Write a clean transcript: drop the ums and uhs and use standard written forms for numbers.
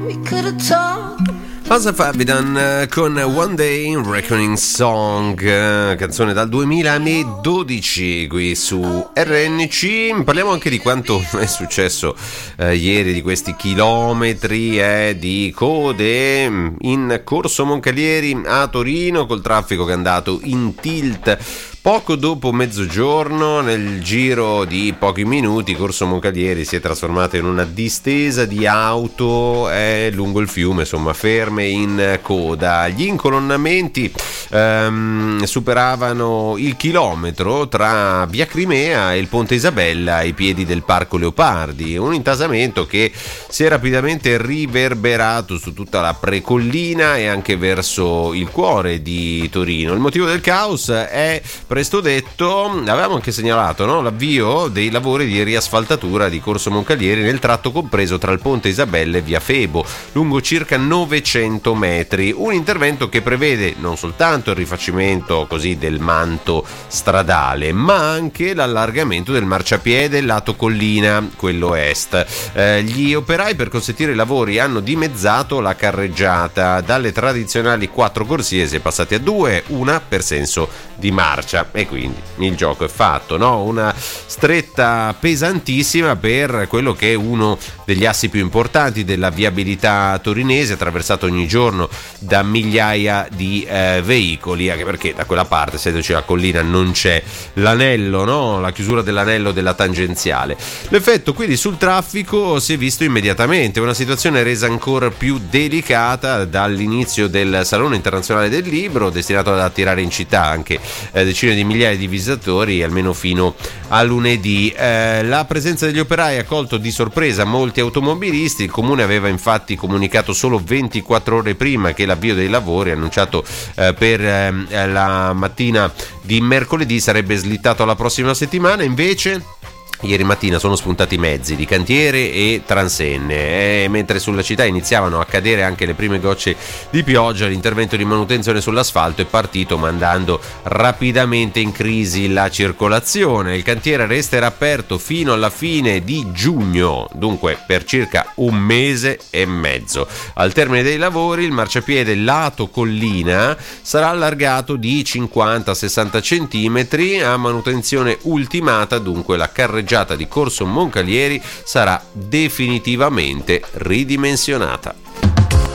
Cosa Fabian con One Day Reckoning Song, canzone dal 2012 qui su RNC. Parliamo anche di quanto è successo ieri, di questi chilometri di code in Corso Moncalieri a Torino, col traffico che è andato in tilt. Poco dopo mezzogiorno, nel giro di pochi minuti, Corso Moncalieri si è trasformato in una distesa di auto lungo il fiume, insomma, ferme in coda. Gli incolonnamenti superavano il chilometro tra Via Crimea e il Ponte Isabella ai piedi del Parco Leopardi, un intasamento che si è rapidamente riverberato su tutta la precollina e anche verso il cuore di Torino. Il motivo del caos è presto detto. Avevamo anche segnalato, no, l'avvio dei lavori di riasfaltatura di Corso Moncalieri nel tratto compreso tra il Ponte Isabella e Via Febo, lungo circa 900 metri, un intervento che prevede non soltanto il rifacimento così del manto stradale, ma anche l'allargamento del marciapiede lato collina, quello est. Gli operai, per consentire i lavori, hanno dimezzato la carreggiata. Dalle tradizionali 4 corsie si è passati a 2, una per senso di marcia, e quindi il gioco è fatto, no? Una stretta pesantissima per quello che è uno degli assi più importanti della viabilità torinese, attraversato ogni giorno da migliaia di veicoli, anche perché da quella parte, essendoci la collina, non c'è l'anello, no? La chiusura dell'anello della tangenziale. L'effetto quindi sul traffico si è visto immediatamente, una situazione resa ancora più delicata dall'inizio del Salone Internazionale del Libro, destinato ad attirare in città anche decine di migliaia di visitatori, almeno fino a lunedì. La presenza degli operai ha colto di sorpresa molti automobilisti. Il comune aveva infatti comunicato solo 24 ore prima che l'avvio dei lavori, annunciato per la mattina di mercoledì, sarebbe slittato alla prossima settimana. Invece ieri mattina sono spuntati mezzi di cantiere e transenne, mentre sulla città iniziavano a cadere anche le prime gocce di pioggia. L'intervento di manutenzione sull'asfalto è partito, mandando rapidamente in crisi la circolazione. Il cantiere resterà aperto fino alla fine di giugno, dunque per circa un mese e mezzo. Al termine dei lavori il marciapiede lato collina sarà allargato di 50-60 cm. A manutenzione ultimata, dunque, la carreggiata di Corso Moncalieri sarà definitivamente ridimensionata.